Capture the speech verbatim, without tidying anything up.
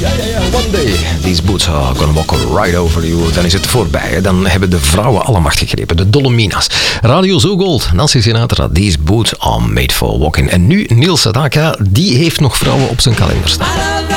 Ja, ja, ja, one day. These boots are gonna walk right over you. Dan is het voorbij. Dan hebben de vrouwen alle macht gegrepen. De Dolomina's. Radio Zo Gold. Nancy Sinatra. These boots are made for walking. En nu Neil Sedaka. Die heeft nog vrouwen op zijn kalender staan.